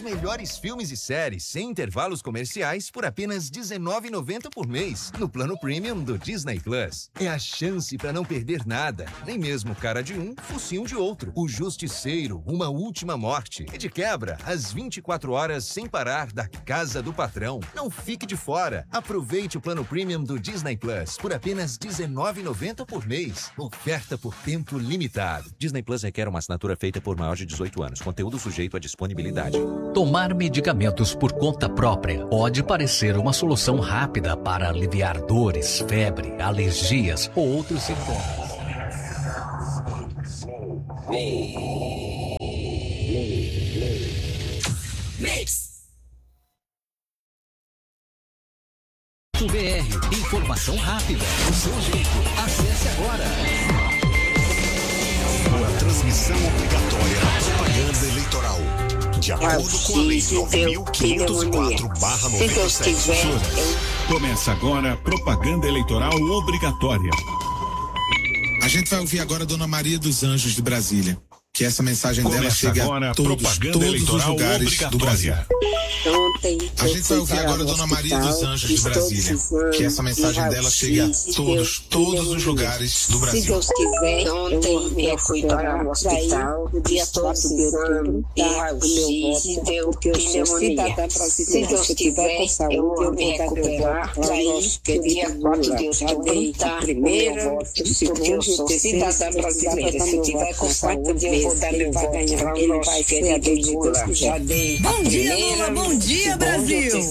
melhores filmes e séries sem intervalos comerciais por apenas R$19,90 por mês no plano Premium do Disney Plus. É a chance para não perder nada, nem mesmo cara de um, focinho de outro. O Justiceiro, Uma Última Morte. E de quebra, às 24 horas sem parar da Casa do Patrão. Não fique de fora. Aproveite o plano Premium do Disney Plus por apenas R$19,90 por mês. Oferta por tempo limitado. Disney Plus requer uma assinatura feita por maior de 18 anos. Conteúdo sujeito à disponibilidade. Tomar medicamentos por conta própria pode parecer uma solução rápida para aliviar dores, febre, alergias ou outros sintomas. BR, informação rápida, do seu jeito. Acesse agora. Uma transmissão obrigatória da propaganda eleitoral. De acordo com a Lei 9.504/97. Começa agora a propaganda eleitoral obrigatória. A gente vai ouvir agora a Dona Maria dos Anjos de Brasília. Que essa mensagem dela chegue a todos os lugares do Brasil. A gente vai ouvir agora a Dona Maria dos Anjos de Brasília. Que essa mensagem dela chegue a todos os lugares do Brasil. Se Deus quiser, ontem eu fui para o hospital, o dia todo precisando de raio-x, deu pneumonia. Se Deus quiser, eu vou me recuperar. Daí, o dia 4 Deus também está primeiro, porque eu sou cidadã brasileira. Se tiver com 4 dias, vou dar meu voto para o nosso querido Lula. Já dei a primeira. Bom dia, Lula. Bom dia, Brasil.